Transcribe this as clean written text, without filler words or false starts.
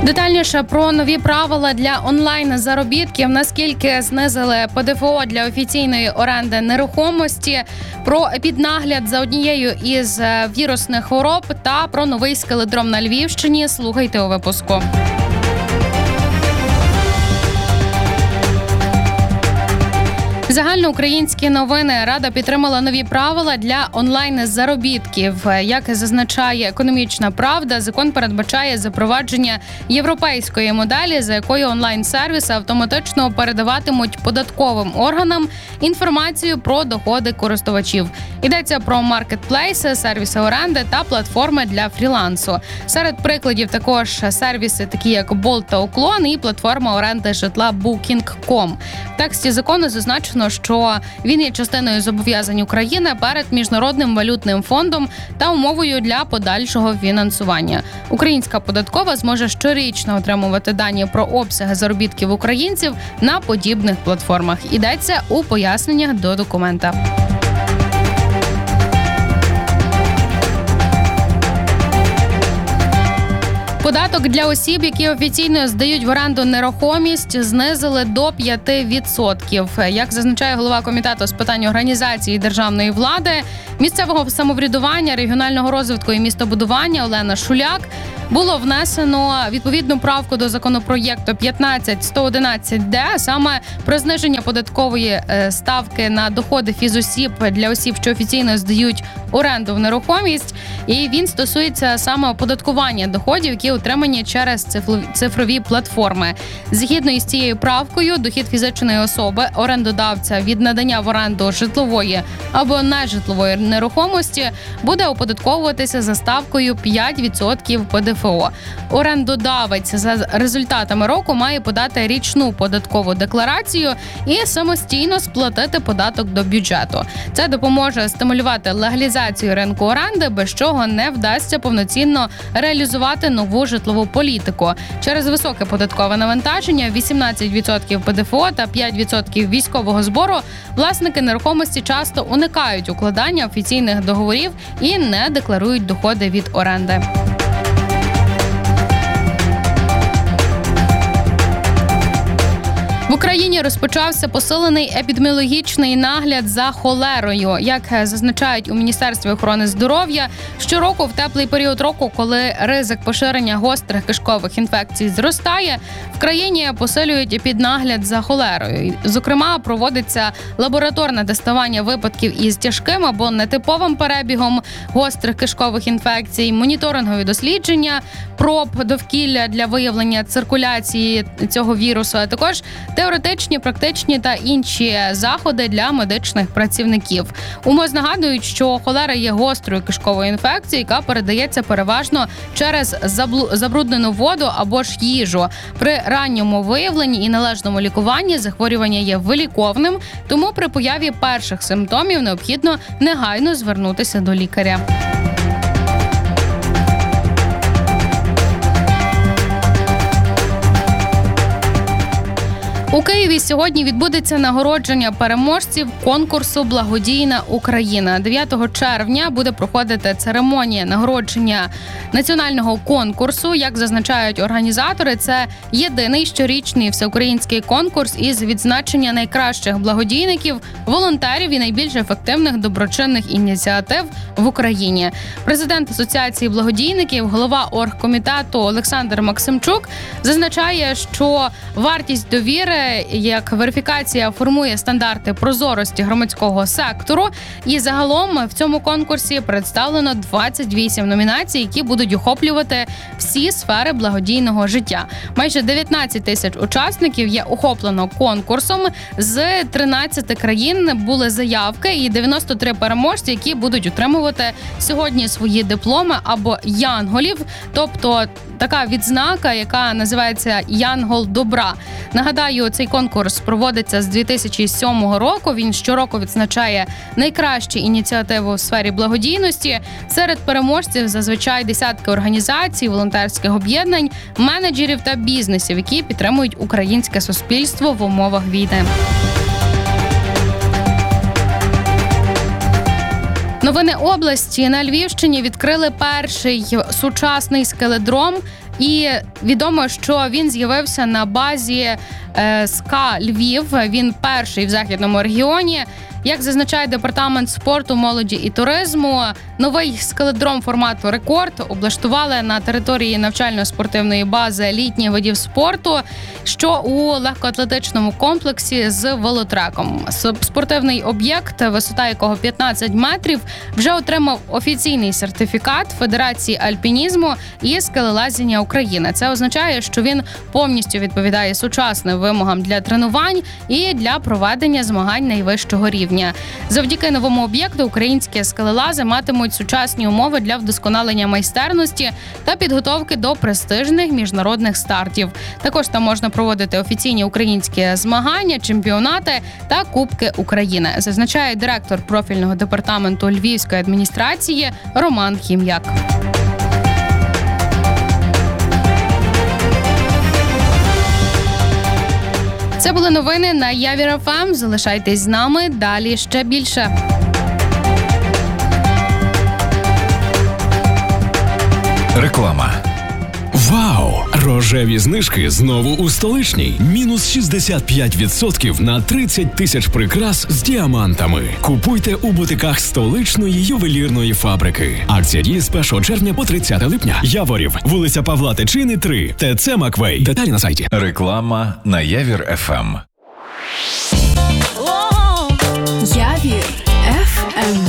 Детальніше про нові правила для онлайн-заробітків, наскільки знизили ПДФО для офіційної оренди нерухомості, про епіднагляд за однією із вірусних хвороб та про новий скеледром на Львівщині. Слухайте у випуску. Загальноукраїнські новини. Рада підтримала нові правила для онлайн-заробітків. Як зазначає «Економічна правда», закон передбачає запровадження європейської моделі, за якою онлайн-сервіси автоматично передаватимуть податковим органам інформацію про доходи користувачів. Йдеться про маркетплейси, сервіси оренди та платформи для фрілансу. Серед прикладів також сервіси, такі як Bolt та Уклон, і платформа оренди житла Booking.com. В тексті закону зазначено, що він є частиною зобов'язань України перед Міжнародним валютним фондом та умовою для подальшого фінансування. Українська податкова зможе щорічно отримувати дані про обсяги заробітків українців на подібних платформах. Йдеться у поясненнях до документа. Податок для осіб, які офіційно здають в оренду нерухомість, знизили до 5%. Як зазначає голова комітету з питань організації державної влади, місцевого самоврядування, регіонального розвитку і містобудування Олена Шуляк, було внесено відповідну правку до законопроєкту 15111-д, саме про зниження податкової ставки на доходи фізосіб для осіб, що офіційно здають оренду в нерухомість. І він стосується саме оподаткування доходів, які отримані через цифрові платформи. Згідно із цією правкою, дохід фізичної особи, орендодавця від надання в оренду житлової або нежитлової нерухомості буде оподатковуватися за ставкою 5% ПДФО. Орендодавець за результатами року має подати річну податкову декларацію і самостійно сплатити податок до бюджету. Це допоможе стимулювати легалізацію ринку оренди, без чого не вдасться повноцінно реалізувати нову житлову політику. Через високе податкове навантаження, 18% ПДФО та 5% військового збору, власники нерухомості часто уникають укладання офіційних договорів і не декларують доходи від оренди. В Україні розпочався посилений епідеміологічний нагляд за холерою. Як зазначають у Міністерстві охорони здоров'я, щороку в теплий період року, коли ризик поширення гострих кишкових інфекцій зростає, в країні посилюють епіднагляд за холерою. Зокрема, проводиться лабораторне тестування випадків із тяжким або нетиповим перебігом гострих кишкових інфекцій, моніторингові дослідження, проб довкілля для виявлення циркуляції цього вірусу, а також теоретичні, практичні та інші заходи для медичних працівників. УМОЗ нагадують, що холера є гострою кишковою інфекцією, яка передається переважно через забруднену воду або ж їжу. При ранньому виявленні і належному лікуванні захворювання є виліковним, тому при появі перших симптомів необхідно негайно звернутися до лікаря. У Києві сьогодні відбудеться нагородження переможців конкурсу «Благодійна Україна». 9 червня буде проходити церемонія нагородження національного конкурсу. Як зазначають організатори, це єдиний щорічний всеукраїнський конкурс із відзначення найкращих благодійників, волонтерів і найбільш ефективних доброчинних ініціатив в Україні. Президент Асоціації благодійників, голова оргкомітету Олександр Максимчук зазначає, що вартість довіри як верифікація формує стандарти прозорості громадського сектору. І загалом в цьому конкурсі представлено 28 номінацій, які будуть охоплювати всі сфери благодійного життя. Майже 19 тисяч учасників є охоплено конкурсом. З 13 країн були заявки і 93 переможці, які будуть отримувати сьогодні свої дипломи або янголів, тобто така відзнака, яка називається «Янгол добра». Нагадаю, цей конкурс проводиться з 2007 року. Він щороку відзначає найкращі ініціативи у сфері благодійності. Серед переможців зазвичай десятки організацій, волонтерських об'єднань, менеджерів та бізнесів, які підтримують українське суспільство в умовах війни. Новини області. На Львівщині відкрили перший сучасний скеледром. І відомо, що він з'явився на базі СКА Львів. Він перший в західному регіоні. Як зазначає департамент спорту, молоді і туризму, новий скеледром формату «Рекорд» облаштували на території навчально-спортивної бази літніх видів спорту, що у легкоатлетичному комплексі з велотреком. Спортивний об'єкт, висота якого 15 метрів, вже отримав офіційний сертифікат Федерації альпінізму і скелелазіння України. Це означає, що він повністю відповідає сучасним вимогам для тренувань і для проведення змагань найвищого рівня. Завдяки новому об'єкту українські скелелази матимуть сучасні умови для вдосконалення майстерності та підготовки до престижних міжнародних стартів. Також там можна проводити офіційні українські змагання, чемпіонати та Кубки України, зазначає директор профільного департаменту Львівської адміністрації Роман Хім'як. Це були новини на Явір ФМ. Залишайтесь з нами, далі ще більше. Реклама. Вау! Рожеві знижки знову у столичній. Мінус 65% на 30 тисяч прикрас з діамантами. Купуйте у бутиках столичної ювелірної фабрики. Акція діє з 1 червня по 30 липня. Яворів, вулиця Павла Тичини, 3. ТЦ Маквей. Деталі на сайті. Реклама на Явір ФМ. Явір